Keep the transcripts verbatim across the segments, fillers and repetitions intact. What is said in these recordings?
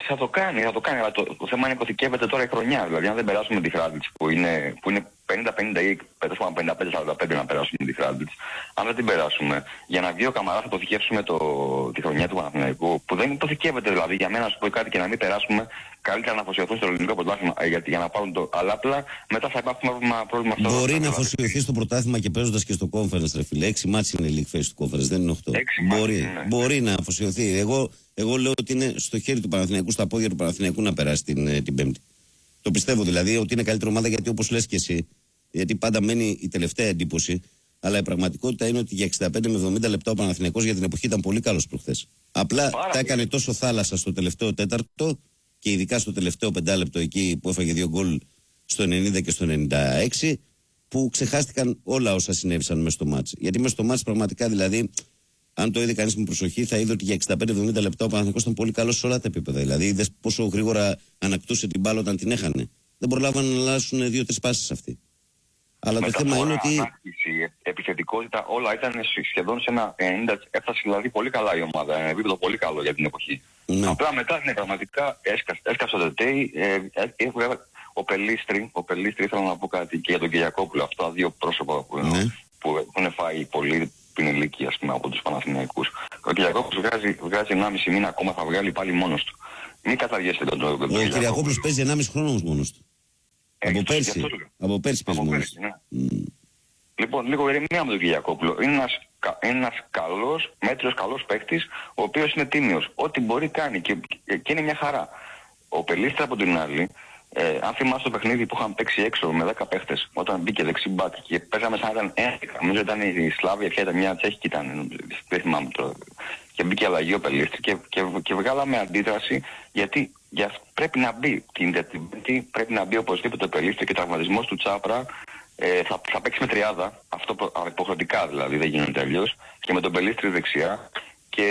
Εντάξει, θα το κάνει, θα το κάνει, αλλά το, το θέμα είναι υποθηκεύεται τώρα η χρονιά. Δηλαδή, αν δεν περάσουμε τη Χράντιτς που είναι, που είναι πενήντα πενήντα ή πενήντα πέντε σαράντα πέντε να περάσουμε τη Χράντιτς, αν δεν την περάσουμε, για να βγει ο Καμαράς θα υποθηκεύσουμε το, τη χρονιά του Παναθηναϊκού, που δεν υποθηκεύεται. Δηλαδή, για μένα, να σου πω κάτι και να μην περάσουμε, καλύτερα να αφοσιωθούν στο ελληνικό πρωτάθλημα γιατί για να πάρουν το. Αλλά απλά μετά θα υπάρχουν πρόβλημα αυτό. Μπορεί να αφοσιωθεί στο πρωτάθλημα και παίζοντας και στο conference, ρε φίλε. Έξι μάτς είναι η league phase του conference, δεν είναι οχτώ. Μπορεί, ναι. μπορεί να αφοσιωθεί. Εγώ, εγώ λέω ότι είναι στο χέρι του Παναθηναϊκού, στα πόδια του Παναθηναϊκού να περάσει την, την Πέμπτη. Το πιστεύω δηλαδή ότι είναι καλύτερη ομάδα γιατί όπως λες και εσύ, γιατί πάντα μένει η τελευταία εντύπωση. Αλλά η πραγματικότητα είναι ότι για εξήντα πέντε με εβδομήντα λεπτά ο Παναθηναϊκός για την εποχή ήταν πολύ καλός προχθές. Απλά Πάρα τα έκανε τόσο θάλασσα στο τελευταίο τέταρτο και ειδικά στο τελευταίο πεντάλεπτο εκεί που έφαγε δύο γκολ στο ενενήντα και στο ενενήντα έξι, που ξεχάστηκαν όλα όσα συνέβησαν μέσα στο μάτς. Γιατί μέσα στο μάτς πραγματικά δηλαδή, αν το είδε κανείς με προσοχή, θα είδε ότι για εξήντα πέντε με εβδομήντα λεπτά ο Παναθηναϊκός ήταν πολύ καλός σε όλα τα επίπεδα. Δηλαδή, είδες πόσο γρήγορα ανακτούσε την μπάλα όταν την έχανε. Δεν προλάβανε να αλλάσουν δύο-τρεις πάσεις αυτοί. Αλλά το θέμα είναι ότι. Ανάκτηση, επιθετικότητα, όλα ήταν σχεδόν σε ένα ενενήντα. Έφτασε δηλαδή πολύ καλά η ομάδα. Ένα επίπεδο πολύ καλό για την εποχή. Ναι. Απλά μετά ναι, πραγματικά έσκασε, έσκασε ο Τετέι. Ε, ε, ο Πελίστρη, ο Πελίστρη, ήθελα να πω κάτι και για τον Κυριακόπουλο. Αυτά τα δύο πρόσωπα που, ναι. που έχουν φάει πολύ την ηλικία ας πούμε, από τους Παναθηναϊκούς. Ο Κυριακόπουλος βγάζει, βγάζει ενάμιση μήνα ακόμα, θα βγάλει πάλι μόνος του. Μην καταργέσετε τον τρόπο. Ο Κυριακόπουλος παίζει ενάμιση χρόνο όμως μόνος του. Από πέρσι. Από πέρσι παίζει μόνος του. Ναι. Mm. Λοιπόν, λίγο ηρεμία με τον Κυριακόπουλο. Είναι ένας, ένας καλός, μέτριος καλός παίκτης, ο οποίος είναι τίμιος. Ό,τι μπορεί κάνει και, και είναι μια χαρά. Ο Πελίστρα από την άλλη, ε, αν θυμάσαι το παιχνίδι που είχαν παίξει έξω με δέκα παίχτες, όταν μπήκε δεξί μπακ και παίζαμε σαν να ήταν έντεκα. Νομίζω ήταν η Σλάβια, πια ήταν μια Τσέχικη, ήταν, δεν θυμάμαι τώρα. Και μπήκε αλλαγή ο Πελίστρη και, και, και βγάλαμε αντίδραση γιατί για, πρέπει να μπει την Πέμπτη, πρέπει να μπει οπωσδήποτε ο Πελίστρη και ο τραυματισμός του Τσάπρα. Ε, θα, θα παίξει με τριάδα, αυτό υποχρεωτικά δηλαδή, δεν γίνεται αλλιώς, και με τον Πελίστρη δεξιά και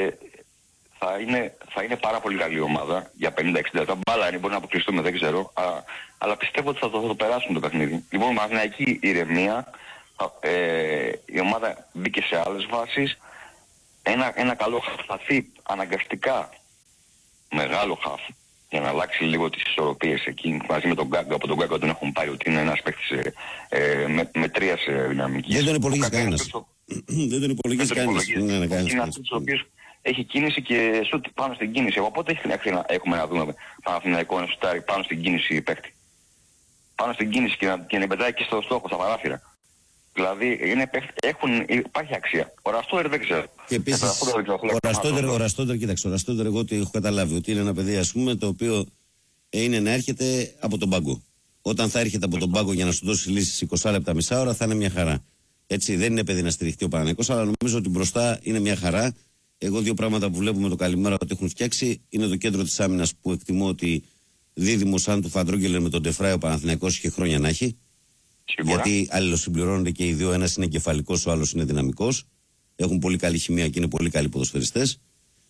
θα είναι, θα είναι πάρα πολύ καλή ομάδα για πενήντα εξήντα λεπτά. Μπάλα είναι, μπορεί να αποκλειστούμε, δεν ξέρω, α, αλλά πιστεύω ότι θα το, θα το περάσουν το παιχνίδι. Λοιπόν, με Παναθηναϊκή ηρεμία, ε, η ομάδα μπήκε σε άλλες βάσεις, ένα, ένα καλό χαφ, αναγκαστικά μεγάλο χαφ, για να αλλάξει λίγο τις ισορροπίες εκεί μαζί με τον Γκάγκα. Από τον Γκάγκα τον έχουν πάρει ότι είναι ένας παίκτης ε, ε, με, με τρία σε δυναμική. Δεν τον υπολογίζει κανένας. Δεν τον υπολογίζει κανένας. Είναι αυτός ο οποίος έχει κίνηση και σούτ πάνω στην κίνηση. Οπότε έχει να έχουμε να δούμε Παναθηναϊκό να σουτάρει πάνω στην κίνηση παίκτη. Πάνω στην κίνηση και να, και να πετάει και στο στόχο, στα παράθυρα. Δηλαδή είναι, έχουν, υπάρχει αξία. Ο Ραστόντερ δεν ξέρω. Και επίσης, ο Ραστόντερ, ο Ραστόντερ, κοίταξε, ο Ραστόντερ εγώ ότι έχω καταλάβει ότι είναι ένα παιδί ας πούμε το οποίο είναι να έρχεται από τον πάγκο. Όταν θα έρχεται από τον πάγκο για να σου δώσει λύσεις είκοσι λεπτά, μισά ώρα θα είναι μια χαρά. Έτσι δεν είναι παιδί να στηριχτεί ο Παναθηναϊκός, αλλά νομίζω ότι μπροστά είναι μια χαρά. Εγώ δύο πράγματα που βλέπουμε το καλημέρα ότι έχουν φτιάξει είναι το κέντρο της άμυνας που εκτιμώ ότι δίδυμο σαν του Φαντρόγγελερ με τον Ντεφράι ο Παναθηναϊκός είχε χρόνια να έχει. Σίγουρα. Γιατί αλληλοσυμπληρώνονται και οι δύο. Ένας είναι κεφαλικός, ο άλλος είναι δυναμικός. Έχουν πολύ καλή χημεία και είναι πολύ καλοί ποδοσφαιριστές.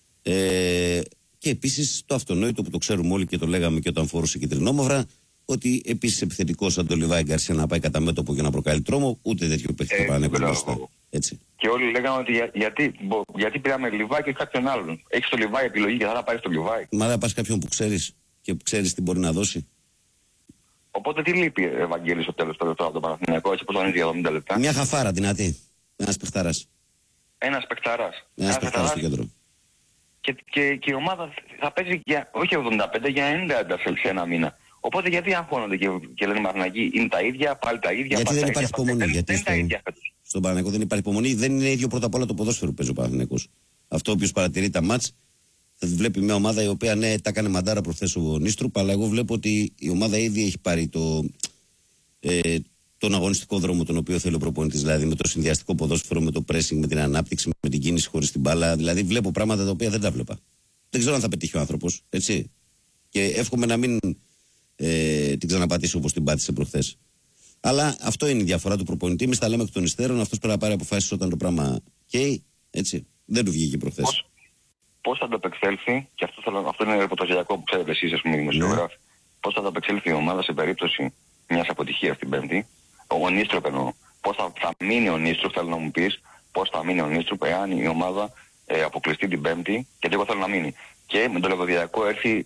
Ε, και επίσης το αυτονόητο που το ξέρουμε όλοι και το λέγαμε και όταν φορούσε κυτρινόμαυρα, ότι επίσης επιθετικός σαν τον Λιβάη Γκαρσία να πάει κατά μέτωπο για να προκαλεί τρόμο, ούτε τέτοιο παιχνίδι πάνε από μπροστά. Έτσι. Και όλοι λέγανε ότι για, γιατί, μπο, γιατί πήραμε Λιβάη και κάποιον άλλον. Έχεις το Λιβάη επιλογή και θα πάρεις το Λιβάη. Μα δεν πας κάποιον που ξέρεις και που ξέρεις τι μπορεί να δώσει. Οπότε τι λείπει, Ευαγγέλη, στο τέλος τώρα από το Παναθηναϊκό, έτσι πως τον για εβδομήντα λεπτά. Μια χαφάρα δυνατή. Ένας παιχταράς. Ένας παιχταράς. Ένας παιχταράς στο κέντρο. Και, και, και η ομάδα θα παίζει για, όχι εβδομήντα πέντε, για ενενήντα σε ένα μήνα. Οπότε γιατί αγχώνονται και, και λένε Παναθηναϊκοί είναι τα ίδια, πάλι τα ίδια. Γιατί πάλι δεν τα υπάρχει ίδια, υπομονή. Δεν, γιατί δεν στο, τα ίδια στον Παναθηναϊκό δεν υπάρχει υπομονή. Δεν είναι ίδιο πρώτα απ' όλα το ποδόσφαιρο που παίζει ο Παναθηναϊκός. Αυτό ο οποίος παρατηρεί τα μάτς θα βλέπει μια ομάδα η οποία ναι, τα έκανε μαντάρα προχθές ο Νίστρουπ, αλλά εγώ βλέπω ότι η ομάδα ήδη έχει πάρει το, ε, τον αγωνιστικό δρόμο τον οποίο θέλει ο προπονητής. Δηλαδή με το συνδυαστικό ποδόσφαιρο, με το pressing, με την ανάπτυξη, με την κίνηση χωρίς την μπάλα. Δηλαδή βλέπω πράγματα τα οποία δεν τα βλέπα. Δεν ξέρω αν θα πετύχει ο άνθρωπος. Έτσι. Και εύχομαι να μην ε, την ξαναπατήσει όπως την πάτησε προχθές. Αλλά αυτό είναι η διαφορά του προπονητή. Εμείς τα λέμε εκ των υστέρων. Αυτός πρέπει να πάρει αποφάσεις όταν το πράγμα καίει. Έτσι. Δεν του βγήκε προχθές. Πώς θα το απεξέλθει, και αυτό, θέλω, αυτό είναι ρεπορταζιακό που ξέρετε εσείς, ας πούμε, οι δημοσιογράφοι, ναι. Πώς θα το απεξέλθει η ομάδα σε περίπτωση μιας αποτυχίας την Πέμπτη, ο Νίστρουπ εννοώ. Πώς θα, θα μείνει ο Νίστρουπ, θέλω να μου πεις, πώς θα μείνει ο Νίστρουπ εάν η ομάδα ε, αποκλειστεί την Πέμπτη, γιατί εγώ θέλω να μείνει. Και με το Λεβαδιακό έρθει